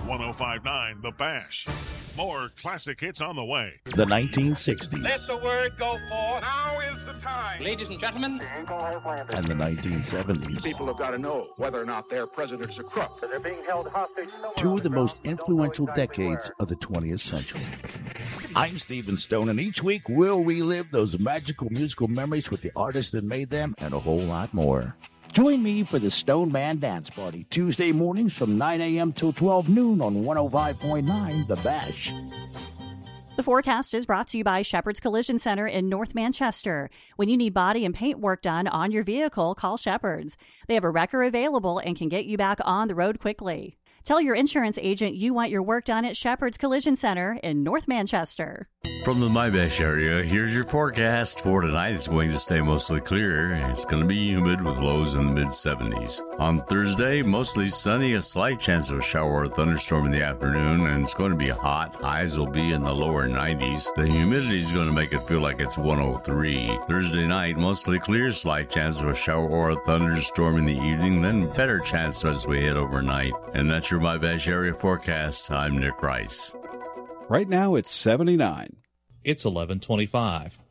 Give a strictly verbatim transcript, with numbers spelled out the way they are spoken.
one oh five point nine The Bash. More classic hits on the way. The nineteen sixties. Let the word go forth. Now is the time. Ladies and gentlemen. And the nineteen seventies. People have got to know whether or not their president's a crook. They're being held hostage. Two of the most influential decades of the twentieth century. I'm Stephen Stone, and each week we'll relive those magical musical memories with the artists that made them and a whole lot more. Join me for the Stone Man Dance Party, Tuesday mornings from nine a.m. till twelve noon on one oh five point nine The Bash. The forecast is brought to you by Shepherd's Collision Center in North Manchester. When you need body and paint work done on your vehicle, call Shepherd's. They have a wrecker available and can get you back on the road quickly. Tell your insurance agent you want your work done at Shepherd's Collision Center in North Manchester. From the My Bash area, here's your forecast for tonight. It's going to stay mostly clear. It's going to be humid with lows in the mid seventies. On Thursday, mostly sunny, a slight chance of a shower or thunderstorm in the afternoon, and it's going to be hot. Highs will be in the lower nineties. The humidity is going to make it feel like it's one oh three. Thursday night, mostly clear, slight chance of a shower or a thunderstorm in the evening, then better chance as we head overnight. And that's your My Bash area forecast. I'm Nick Rice. Right now it's seventy-nine. It's eleven twenty-five.